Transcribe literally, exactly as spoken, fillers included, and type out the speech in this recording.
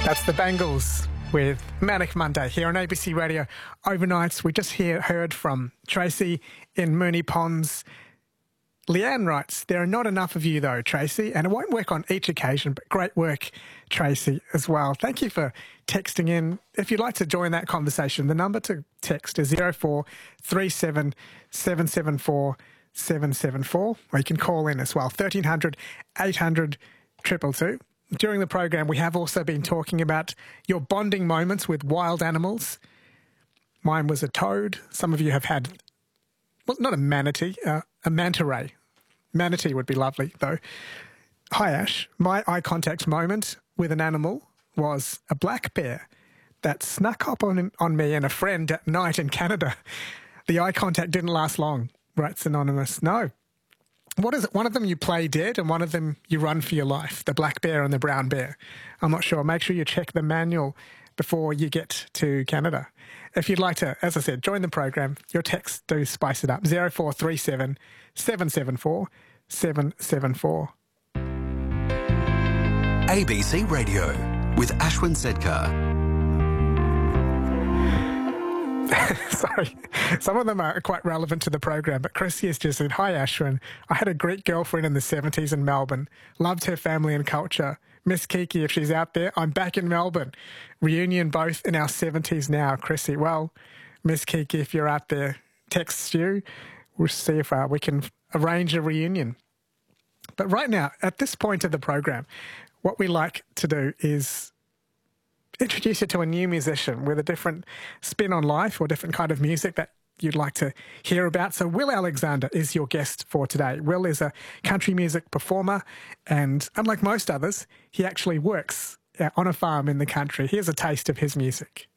That's the Bangles with Manic Monday here on A B C Radio Overnights. We just hear, heard from Tracy in Moonee Ponds. Leanne writes, there are not enough of you though, Tracy, and it won't work on each occasion, but great work, Tracy, as well. Thank you for texting in. If you'd like to join that conversation, the number to text is zero four three seven seven seven four seven seven four, or you can call in as well, thirteen hundred eight hundred two two two. During the program, we have also been talking about your bonding moments with wild animals. Mine was a toad. Some of you have had, well, not a manatee, uh, a manta ray. Manatee would be lovely, though. Hi, Ash. My eye contact moment with an animal was a black bear that snuck up on, on me and a friend at night in Canada. The eye contact didn't last long, writes Anonymous. No. What is it? One of them you play dead and one of them you run for your life, the black bear and the brown bear. I'm not sure. Make sure you check the manual before you get to Canada. If you'd like to, as I said, join the program, your texts do spice it up. zero four three seven seven seven four seven seven four. A B C Radio with Ashwin Sedkar. Sorry, some of them are quite relevant to the program, but Chrissy has just said, hi Ashwin, I had a Greek girlfriend in the seventies in Melbourne, loved her family and culture. Miss Kiki, if she's out there, I'm back in Melbourne. Reunion both in our seventies now, Chrissy. Well, Miss Kiki, if you're out there, text you. We'll see if uh, we can arrange a reunion. But right now, at this point of the program, what we like to do is introduce you to a new musician with a different spin on life or different kind of music that you'd like to hear about. So Will Alexander is your guest for today. Will is a country music performer, and unlike most others, he actually works on a farm in the country. Here's a taste of his music.